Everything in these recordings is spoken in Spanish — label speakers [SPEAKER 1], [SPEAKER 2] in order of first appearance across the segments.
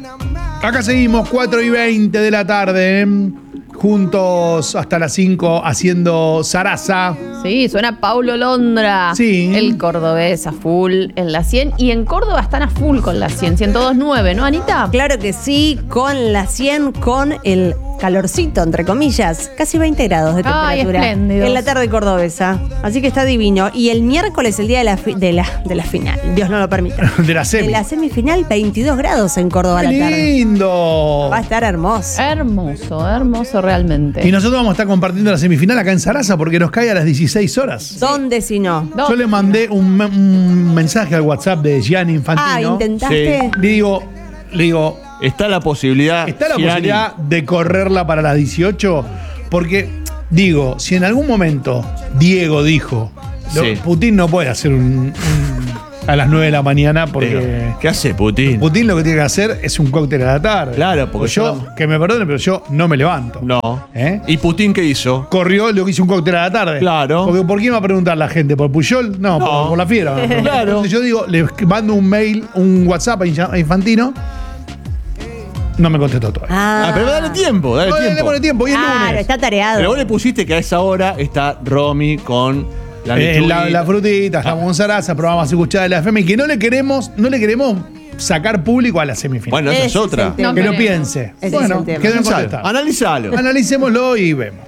[SPEAKER 1] Acá seguimos, 4:20 de la tarde, juntos hasta las 5 haciendo Zaraza.
[SPEAKER 2] Sí, suena Paulo Londra.
[SPEAKER 1] Sí.
[SPEAKER 2] El cordobés a full en la 100. Y en Córdoba están a full con la 100, 102.9, ¿no, Anita?
[SPEAKER 3] Claro que sí, con la 100, con el calorcito, entre comillas, casi 20 grados de
[SPEAKER 2] Ay,
[SPEAKER 3] temperatura
[SPEAKER 2] espléndidos.
[SPEAKER 3] en la tarde cordobesa. Así que está divino. Y el miércoles, el día de la final, Dios no lo permita.
[SPEAKER 1] De la semi.
[SPEAKER 3] De la semifinal, 22 grados en Córdoba a
[SPEAKER 1] ¡Qué
[SPEAKER 3] la tarde.
[SPEAKER 1] lindo!
[SPEAKER 3] Va a estar hermoso.
[SPEAKER 2] Hermoso, hermoso realmente.
[SPEAKER 1] Y nosotros vamos a estar compartiendo la semifinal acá en Zaraza porque nos cae a las 16 horas.
[SPEAKER 3] ¿Dónde si no?
[SPEAKER 1] Yo le mandé un mensaje al WhatsApp de Gianni Infantino.
[SPEAKER 3] Ah, ¿intentaste?
[SPEAKER 1] Le digo,
[SPEAKER 4] Está la posibilidad.
[SPEAKER 1] ¿está la
[SPEAKER 4] Gianni,
[SPEAKER 1] posibilidad de correrla para las 18? Porque, digo, si en algún momento Diego dijo,
[SPEAKER 4] Sí.
[SPEAKER 1] Putin no puede hacer a las 9 de la mañana porque
[SPEAKER 4] Digo, ¿qué hace Putin?
[SPEAKER 1] Putin lo que tiene que hacer es un cóctel a la tarde.
[SPEAKER 4] Claro, porque
[SPEAKER 1] yo, que me perdone, pero yo no me levanto.
[SPEAKER 4] No.
[SPEAKER 1] ¿Eh?
[SPEAKER 4] ¿Y Putin qué hizo?
[SPEAKER 1] Corrió, lo que hizo un cóctel a la tarde.
[SPEAKER 4] Claro.
[SPEAKER 1] Porque ¿por quién va a preguntar la gente? ¿Por Puyol? No,
[SPEAKER 4] No.
[SPEAKER 1] por la fiera.
[SPEAKER 4] Claro.
[SPEAKER 1] Entonces yo digo, le mando un mail, un WhatsApp a Infantino. No me contestó todavía.
[SPEAKER 4] Pero dale tiempo, dale
[SPEAKER 1] No, le
[SPEAKER 4] tiempo.
[SPEAKER 1] pone tiempo, y es
[SPEAKER 3] Claro,
[SPEAKER 1] lunes.
[SPEAKER 3] está tareado.
[SPEAKER 4] Pero vos le pusiste que a esa hora está Romy con la lechuga.
[SPEAKER 1] La frutita, estamos con Zaraza, programa más escuchada de la FM, y que no le queremos sacar público a la semifinal.
[SPEAKER 4] Bueno, esa es
[SPEAKER 3] Ese es
[SPEAKER 4] otra.
[SPEAKER 3] el tema.
[SPEAKER 2] No
[SPEAKER 1] que lo
[SPEAKER 2] queremos.
[SPEAKER 1] piense.
[SPEAKER 3] Ese es
[SPEAKER 1] Bueno,
[SPEAKER 3] el tema.
[SPEAKER 1] quedó en
[SPEAKER 4] Analizalo.
[SPEAKER 1] contestado.
[SPEAKER 4] Analizalo.
[SPEAKER 1] Analicémoslo y vemos.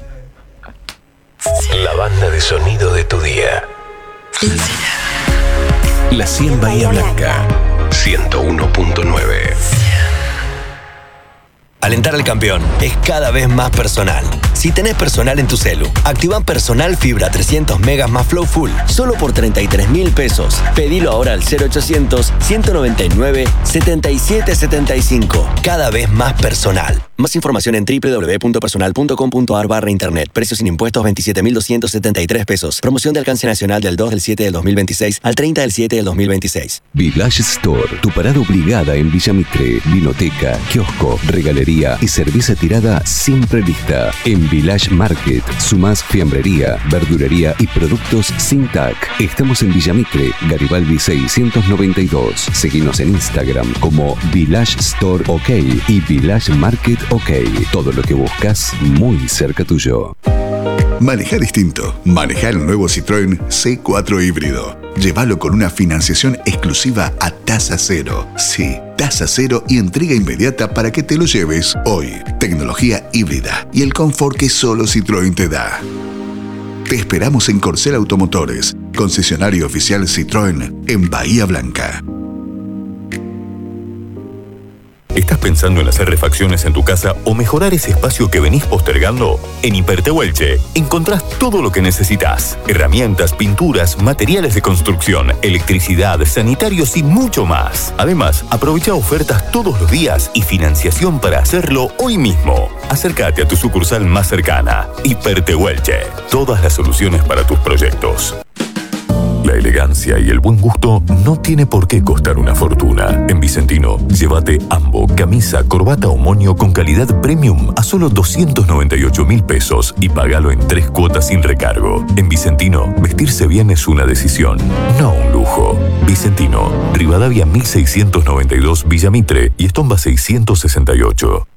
[SPEAKER 5] La banda de sonido de tu día. La 100 Bahía Blanca. 101.9. Alentar al campeón es cada vez más personal. Si tenés personal en tu celu, activa Personal Fibra 300 megas más Flow Full, solo por 33.000 pesos. Pedilo ahora al 0800-199-7775. Cada vez más personal. Más información en www.personal.com.ar/internet. Precios sin impuestos 27.273 pesos. Promoción de alcance nacional del 2 del 7 del 2026 al 30 del 7 del 2026.
[SPEAKER 6] Village Store, tu parada obligada en Villa Mitre, vinoteca, kiosco, regalería y cerveza tirada siempre lista. En Village Market, sumás fiambrería, verdulería y productos sin TAC. Estamos en Villa Mitre, Garibaldi 692. Seguinos en Instagram como Village Store OK y Village Market OK. Todo lo que buscas muy cerca tuyo.
[SPEAKER 7] Maneja distinto. Maneja el nuevo Citroën C4 híbrido. Llévalo con una financiación exclusiva a tasa cero. Sí, tasa cero y entrega inmediata para que te lo lleves hoy. Tecnología híbrida y el confort que solo Citroën te da. Te esperamos en Corcel Automotores, concesionario oficial Citroën en Bahía Blanca.
[SPEAKER 8] ¿Estás pensando en hacer refacciones en tu casa o mejorar ese espacio que venís postergando? En Hipertehuelche encontrás todo lo que necesitas. Herramientas, pinturas, materiales de construcción, electricidad, sanitarios y mucho más. Además, aprovecha ofertas todos los días y financiación para hacerlo hoy mismo. Acércate a tu sucursal más cercana. Hipertehuelche. Todas las soluciones para tus proyectos. La elegancia y el buen gusto no tiene por qué costar una fortuna. En Vicentino, llévate Ambo, camisa, corbata o moño con calidad premium a solo 298.000 pesos y pagalo en 3 cuotas sin recargo. En Vicentino, vestirse bien es una decisión, no un lujo. Vicentino, Rivadavia 1692 Villa Mitre y Estomba 668.